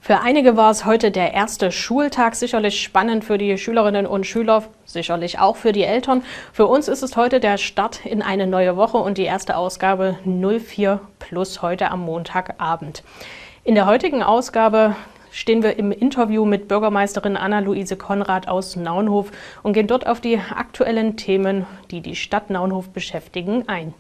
Für einige war es heute der erste Schultag, sicherlich spannend für die Schülerinnen und Schüler, sicherlich auch für die Eltern. Für uns ist es heute der Start in eine neue Woche und die erste Ausgabe 04 Plus heute am Montagabend. In der heutigen Ausgabe stehen wir im Interview mit Bürgermeisterin Anna-Luise Konrad aus Naunhof und gehen dort auf die aktuellen Themen, die die Stadt Naunhof beschäftigen, ein.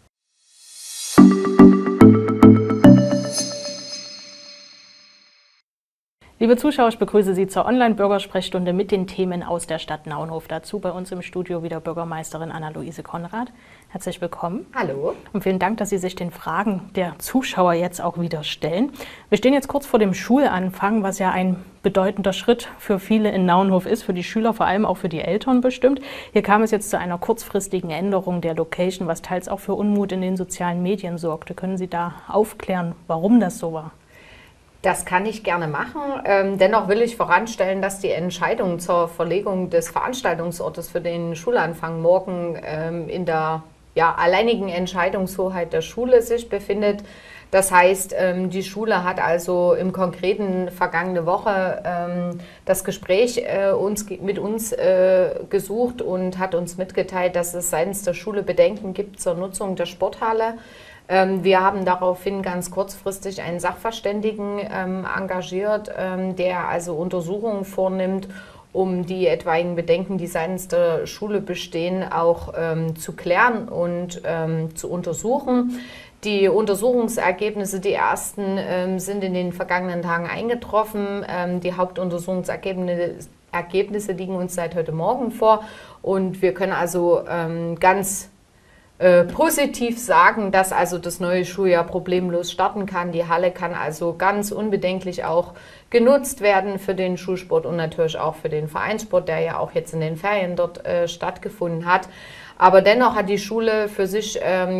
Liebe Zuschauer, ich begrüße Sie zur Online-Bürgersprechstunde mit den Themen aus der Stadt Naunhof. Dazu bei uns im Studio wieder Bürgermeisterin Anna-Luise Konrad. Herzlich willkommen. Hallo. Und vielen Dank, dass Sie sich den Fragen der Zuschauer jetzt auch wieder stellen. Wir stehen jetzt kurz vor dem Schulanfang, was ja ein bedeutender Schritt für viele in Naunhof ist, für die Schüler, vor allem auch für die Eltern bestimmt. Hier kam es jetzt zu einer kurzfristigen Änderung der Location, was teils auch für Unmut in den sozialen Medien sorgte. Können Sie da aufklären, warum das so war? Das kann ich gerne machen. Dennoch will ich voranstellen, dass die Entscheidung zur Verlegung des Veranstaltungsortes für den Schulanfang morgen in der alleinigen Entscheidungshoheit der Schule sich befindet. Das heißt, die Schule hat also im Konkreten vergangene Woche das Gespräch mit uns gesucht und hat uns mitgeteilt, dass es seitens der Schule Bedenken gibt zur Nutzung der Sporthalle. Wir haben daraufhin ganz kurzfristig einen Sachverständigen engagiert, der also Untersuchungen vornimmt, um die etwaigen Bedenken, die seitens der Schule bestehen, auch zu klären und zu untersuchen. Die Untersuchungsergebnisse, die ersten, sind in den vergangenen Tagen eingetroffen. Die Hauptuntersuchungsergebnisse liegen uns seit heute Morgen vor und wir können also ganz positiv sagen, dass also das neue Schuljahr problemlos starten kann. Die Halle kann also ganz unbedenklich auch genutzt werden für den Schulsport und natürlich auch für den Vereinssport, der ja auch jetzt in den Ferien dort stattgefunden hat. Aber dennoch hat die Schule für sich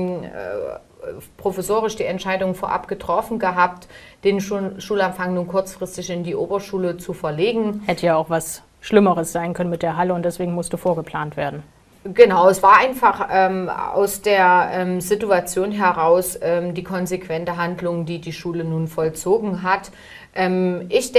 professorisch die Entscheidung vorab getroffen gehabt, den Schulanfang nun kurzfristig in die Oberschule zu verlegen. Hätte ja auch was Schlimmeres sein können mit der Halle und deswegen musste vorgeplant werden. Genau, es war einfach aus der Situation heraus die konsequente Handlung, die die Schule nun vollzogen hat. Ich